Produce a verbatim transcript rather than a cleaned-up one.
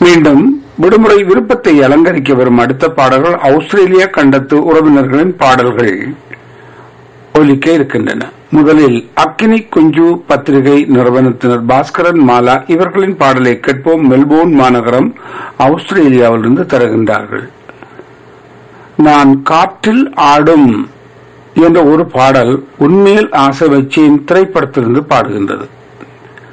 மீண்டும் விடுமுறை விருப்பத்தை அலங்கரிக்க வரும் அடுத்த பாடல்கள் ஆஸ்திரேலிய கண்டத்து உறவினர்களின் பாடல்கள் ஒலிக்க இருக்கின்றன. முதலில் அக்கினி குஞ்சு பத்திரிகை நிறுவனத்தினர் பாஸ்கரன் மாலா இவர்களின் பாடலை கேட்போம். மெல்போர்ன் மாநகரம் ஆஸ்திரேலியாவிலிருந்து தருகின்றார்கள். நான் காற்றில் ஆடும் என்ற ஒரு பாடல் உண்மையில் ஆசை வச்சேன் திரைப்படத்திலிருந்து பாடுகின்றது.